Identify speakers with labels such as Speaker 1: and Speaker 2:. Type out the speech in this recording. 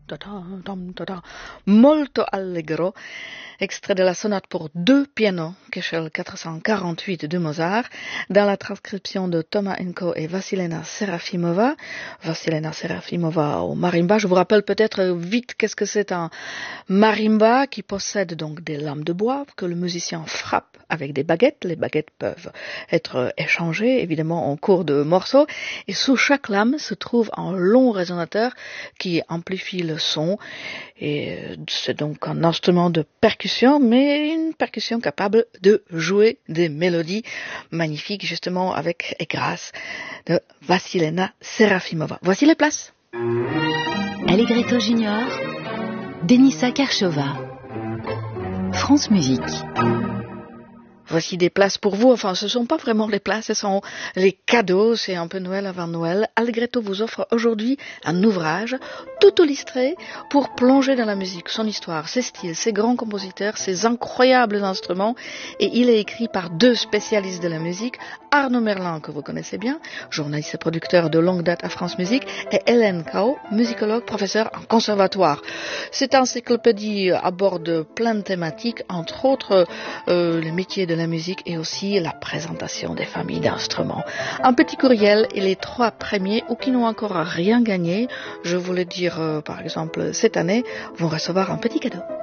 Speaker 1: Molto allegro, extrait de la sonate pour deux pianos, Köchel 448 de Mozart, dans la transcription de Thomas Enko et Vassilena Serafimova. Vassilena Serafimova au marimba. Je vous rappelle peut-être vite qu'est-ce que c'est un marimba, qui possède donc des lames de bois que le musicien frappe avec des baguettes. Les baguettes peuvent être échangées évidemment en cours de morceaux, et sous chaque lame se trouve un long résonateur qui amplifie le son, et c'est donc un instrument de percussion, mais une percussion capable de jouer des mélodies magnifiques, justement avec et grâce de Vassilena Serafimova. Voici les places.
Speaker 2: Allegretto Junior, Denisa Karchova, France Musique.
Speaker 1: Voici des places pour vous. Enfin, ce ne sont pas vraiment les places, ce sont les cadeaux. C'est un peu Noël avant Noël. Allegretto vous offre aujourd'hui un ouvrage tout illustré pour plonger dans la musique, son histoire, ses styles, ses grands compositeurs, ses incroyables instruments. Et il est écrit par deux spécialistes de la musique, Arnaud Merlin, que vous connaissez bien, journaliste et producteur de longue date à France Musique, et Hélène Cao, musicologue, professeure en conservatoire. Cette encyclopédie aborde plein de thématiques, entre autres les métiers de la musique et aussi la présentation des familles d'instruments. Un petit courriel et les trois premiers ou qui n'ont encore rien gagné, je voulais dire par exemple cette année, vont recevoir un petit cadeau.